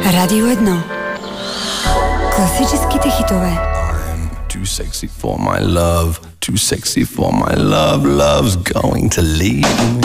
Радио 1. Класическите хитове. I'm too sexy for my love, too sexy for my love, love's going to leave me.